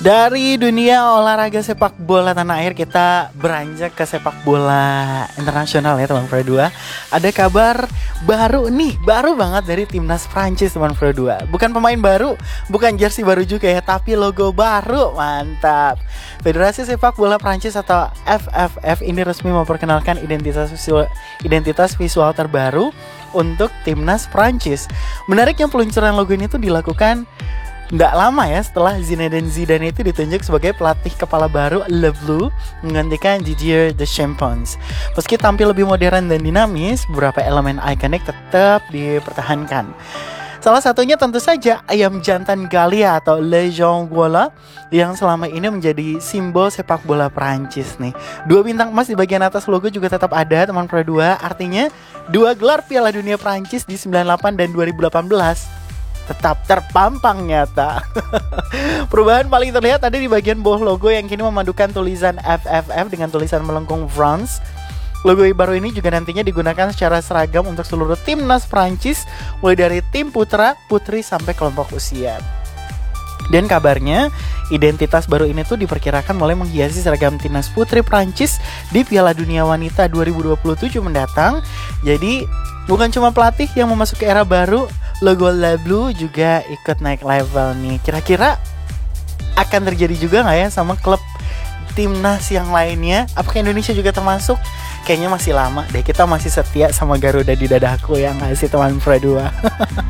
Dari dunia olahraga sepak bola tanah air kita beranjak ke sepak bola internasional ya teman Pro 2. Ada kabar baru nih, baru banget dari timnas Prancis teman Pro 2. Bukan pemain baru, bukan jersey baru juga ya, tapi logo baru. Mantap. Federasi Sepak Bola Prancis atau FFF ini resmi memperkenalkan identitas visual terbaru untuk timnas Prancis. Menariknya peluncuran logo ini tuh dilakukan nggak lama ya setelah Zinedine Zidane itu ditunjuk sebagai pelatih kepala baru Le Bleu menggantikan Didier Deschamps. Meski tampil lebih modern dan dinamis, beberapa elemen ikonik tetap dipertahankan. Salah satunya tentu saja ayam jantan Galia atau Le Jean Guola yang selama ini menjadi simbol sepak bola Prancis nih. 2 bintang emas di bagian atas logo juga tetap ada teman Pro 2. Artinya 2 gelar Piala Dunia Prancis di 98 dan 2018 tetap terpampang nyata. Perubahan paling terlihat ada di bagian bawah logo yang kini memadukan tulisan FFF dengan tulisan melengkung France. Logo baru ini juga nantinya digunakan secara seragam untuk seluruh timnas Prancis, mulai dari tim putra, putri sampai kelompok usia. Dan kabarnya identitas baru ini tuh diperkirakan mulai menghiasi seragam timnas putri Prancis di Piala Dunia Wanita 2027 mendatang. Jadi bukan cuma pelatih yang memasuki era baru, logo Le Bleu juga ikut naik level nih. Kira-kira akan terjadi juga gak ya sama klub timnas yang lainnya? Apakah Indonesia juga termasuk? Kayaknya masih lama deh, kita masih setia sama Garuda di dadaku ya gak sih teman Pro 2?